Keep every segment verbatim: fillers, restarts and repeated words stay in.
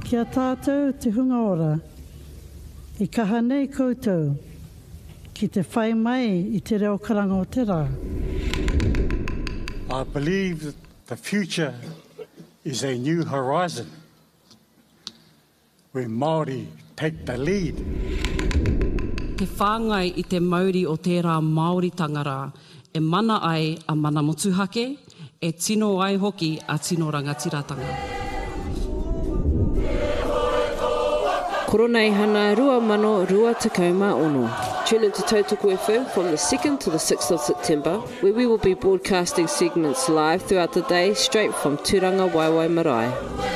Kia tātou te hunga ora, I kaha nei koutou, ki te whai mai I te reo karanga o te rā. I believe that the future is a new horizon, where Māori take the lead. Te whāngai I te Māori o tērā Māori tangara, e mana ai a mana motuhake, e tino ai hoki a tino rangatiratanga. Koronei hana rua mano rua takauma ono. Tune into Tautoko F M from the second to the sixth of September, where we will be broadcasting segments live throughout the day, straight from Turanga Waiwai Marae.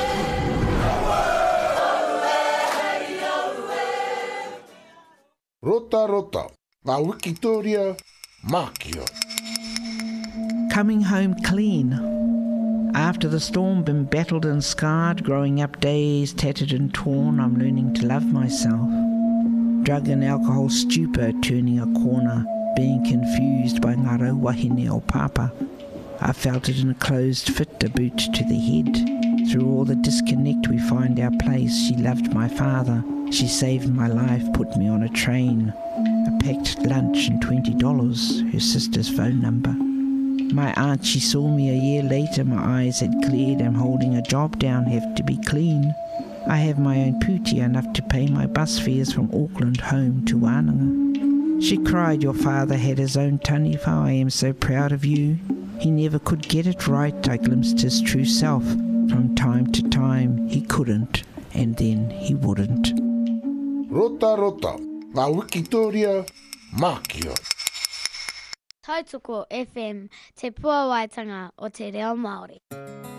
Rota rota, ngā Wikitoria, Mākio. Coming home clean. After the storm, been battled and scarred, growing up dazed, tattered and torn, I'm learning to love myself. Drug and alcohol stupor, turning a corner, being confused by ngaro wahine o papa. I felt it in a closed fit, a boot to the head. Through all the disconnect we find our place. She loved my father, she saved my life, put me on a train. A packed lunch and twenty dollars, her sister's phone number. My aunt, she saw me a year later, my eyes had cleared, I'm holding a job down, have to be clean. I have my own puti, enough to pay my bus fares from Auckland home to Wānanga. She cried, your father had his own taniwha, I am so proud of you. He never could get it right, I glimpsed his true self. From time to time, he couldn't, and then he wouldn't. Rota rota, ngā Wikitoria, Mākio. Tautoko F M, te puawaitanga o te reo Māori.